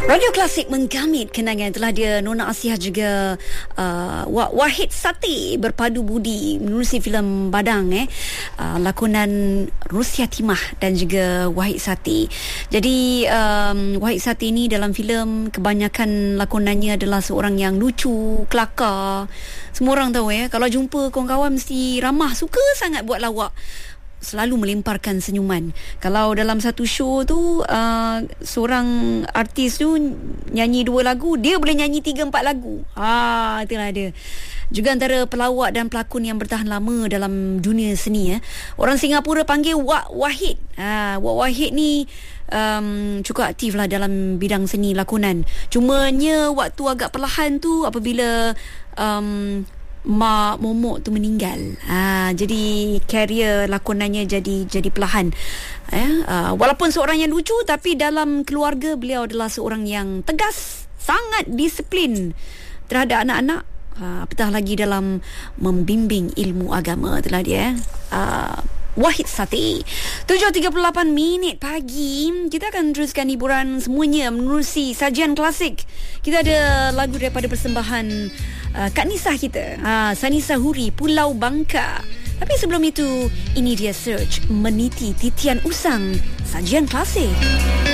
Radio Klasik menggamit kenangan. Telah dia Nona Asiah juga Wahid Sati berpadu budi menerusi filem Badang lakonan Rusia Timah dan juga Wahid Sati. Jadi Wahid Sati ni dalam filem kebanyakan lakonannya adalah seorang yang lucu, kelakar. Semua orang tahu kalau jumpa kawan-kawan mesti ramah, suka sangat buat lawak, selalu melemparkan senyuman. Kalau dalam satu show tu seorang artis tu nyanyi 2 lagu, dia boleh nyanyi 3-4 lagu. Itulah dia. Juga antara pelawak dan pelakon yang bertahan lama dalam dunia seni. Orang Singapura panggil Wak Wahid. Wak Wahid ni cukup aktif lah dalam bidang seni lakonan. Cumanya waktu agak perlahan tu apabila Mak Momok tu meninggal. Jadi karier lakonannya jadi perlahan. Walaupun seorang yang lucu, tapi dalam keluarga beliau adalah seorang yang tegas, sangat disiplin terhadap anak-anak. Apatah lagi dalam membimbing ilmu agama. Itulah dia. Wahid Sati. 7.38 pagi. Kita akan teruskan hiburan semuanya menerusi sajian klasik. Kita ada lagu daripada persembahan Kak Nisah kita, Sanisa Huri, Pulau Bangka. Tapi sebelum itu, ini dia Search meniti titian usang sajian klasik.